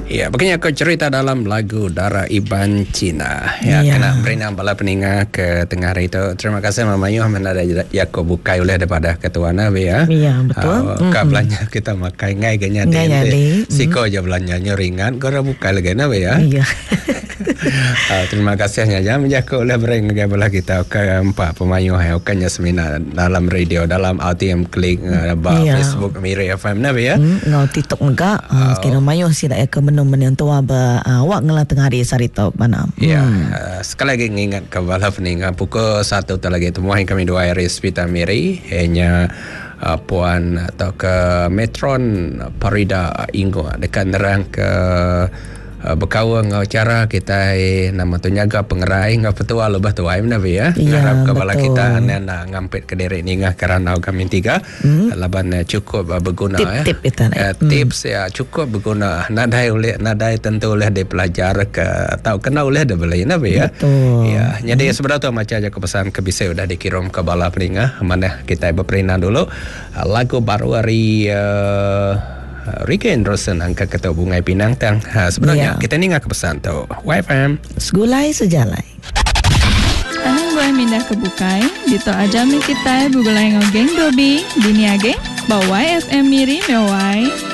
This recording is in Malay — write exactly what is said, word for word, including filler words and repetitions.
Ya, begini aku cerita dalam lagu Darah Iban Cina. Ya, ya. Kena berinam bala peninga ke tengah hari itu. Terima kasih Mama Yu mana ada Yako bukai oleh daripada ketua Nabi ya. Iya, betul. Uh, mm-hmm. Belanja kita makai ngai ganya dente. Siko aja belanjanya ringan, kau bukai lagi Nabi ya. Iya. uh, terima kasihnya jam Yako oleh bering bala kita ke empat pemayu hai okanya semina dalam radio dalam A T M klik uh, ba iya. Facebook Miri F M Nabi ya. Hmm, ngau TikTok enggak. Uh, Sekira mayu sih dak ke menung tua ba awak ngela tengah hari sarita mana. Ya, hmm. uh, sekali lagi ngingat ke bala peninga pukul satu tu lagi temuan kami dua hari Spita Miri hanya uh, puan atau ke Metron Parida Ingo dekat nerang ke Uh, berkawa ngau cara kita eh, nama tu nyaga pengerai ngau petua lebah tu aim nabi ya. Ya ngarap kepala kita nak ngampit ke diri ni ngah kerana kami tiga hmm. laban uh, cukup uh, berguna tip, ya. Tip kita uh, hmm. tips ya cukup berguna. Nadai oleh nadai tentu oleh dia pelajar ke tahu kena oleh dia beli nabi ya. Betul. Ya, jadi hmm. sebenarnya tu macam aja kepesan ke bisa sudah dikirim ke bala peninga mana kita berperinah dulu uh, lagu baru hari uh, Ricky Anderson angka ketua Bungai Pinang tang. Ha, sebenarnya yeah. kita ni ngak kepesan tu. Y F M. Segulai sejalai. Anang gue mindah ke Bukai. Dito aja mi kita bugulai ngogeng dobi. Dini age. Bawai F M miri mewai.